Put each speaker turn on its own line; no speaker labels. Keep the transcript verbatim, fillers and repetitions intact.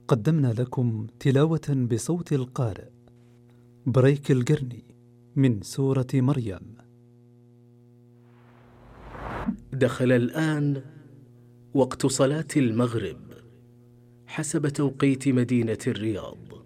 قدمنا لكم تلاوة بصوت القارئ بريك القرني من سورة مريم.
دخل الآن وقت صلاة المغرب حسب توقيت مدينة الرياض.